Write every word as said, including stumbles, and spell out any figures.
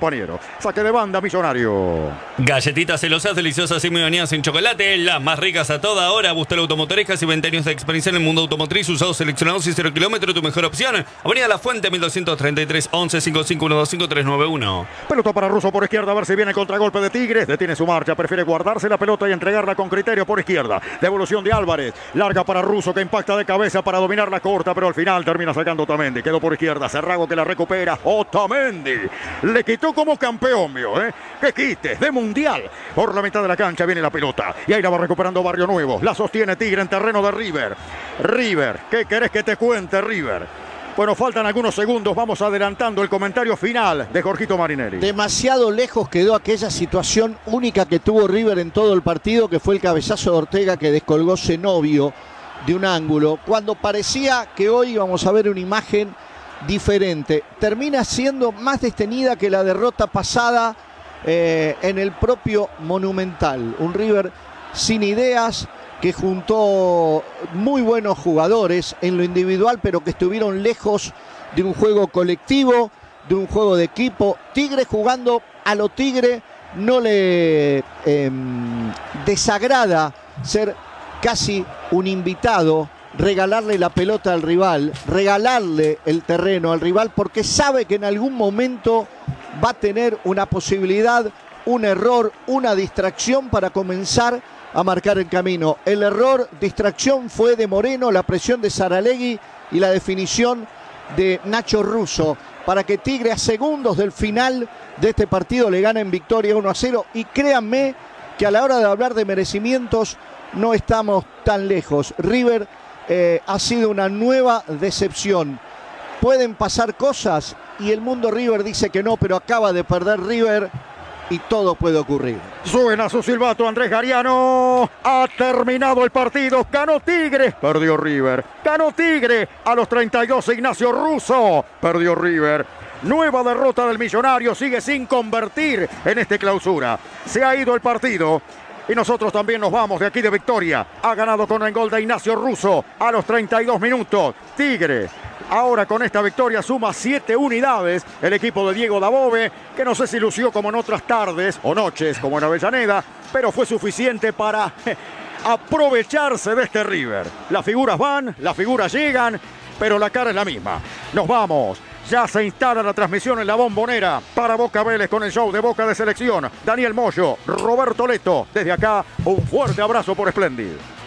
compañero. Saque de banda, Millonario. Galletitas celosas, deliciosas y muy bañadas en chocolate, las más ricas a toda hora. Bustel Automotor, casi veinte años de experiencia en el mundo automotriz, usados seleccionados y cero kilómetros, tu mejor opción. Avenida La Fuente, mil doscientos treinta y tres, once, cincuenta y cinco, uno dos cinco, tres nueve uno. Pelota para Russo por izquierda, a ver si viene el contragolpe de Tigres. Detiene su marcha, prefiere guardarse la pelota y entregarla con criterio por izquierda. Devolución de Álvarez, larga para Russo que impacta de cabeza para dominar la corta, pero al final termina sacando Otamendi. Quedó por izquierda, Cerrago que la recupera. Otamendi le quitó como campeón, mío, ¿eh? Que quite de mundial. Por la mitad de la cancha viene la pelota y ahí la va recuperando Barrio Nuevo. La sostiene Tigre en terreno de River. River, ¿qué querés que te cuente, River? Bueno, faltan algunos segundos, vamos adelantando el comentario final de Jorgito Marinelli. Demasiado lejos quedó aquella situación única que tuvo River en todo el partido, que fue el cabezazo de Ortega que descolgó Zenobio de un ángulo, cuando parecía que hoy íbamos a ver una imagen diferente. Termina siendo más detenida que la derrota pasada eh, en el propio Monumental. Un River sin ideas, que juntó muy buenos jugadores en lo individual, pero que estuvieron lejos de un juego colectivo, de un juego de equipo. Tigre jugando a lo Tigre, no le eh, desagrada ser casi un invitado, regalarle la pelota al rival, regalarle el terreno al rival, porque sabe que en algún momento va a tener una posibilidad, un error, una distracción para comenzar a marcar el camino. El error, distracción fue de Moreno, la presión de Saralegui y la definición de Nacho Russo para que Tigre a segundos del final de este partido le gane en victoria uno a cero. Y créanme que a la hora de hablar de merecimientos no estamos tan lejos. River eh, ha sido una nueva decepción. Pueden pasar cosas y el mundo River dice que no, pero acaba de perder River y todo puede ocurrir. Suena su silbato Andrés Gariano. Ha terminado el partido. Ganó Tigre. Perdió River. Ganó Tigre. A los treinta y dos Ignacio Russo. Perdió River. Nueva derrota del Millonario. Sigue sin convertir en este clausura. Se ha ido el partido. Y nosotros también nos vamos de aquí de victoria. Ha ganado con el gol de Ignacio Russo a los treinta y dos minutos. Tigre. Ahora con esta victoria suma siete unidades el equipo de Diego Dabove, que no sé si lució como en otras tardes o noches como en Avellaneda, pero fue suficiente para aprovecharse de este River. Las figuras van, las figuras llegan, pero la cara es la misma. Nos vamos. Ya se instala la transmisión en la Bombonera para Boca Vélez con el show de Boca de Selección. Daniel Moyo, Roberto Leto. Desde acá, un fuerte abrazo por Splendid.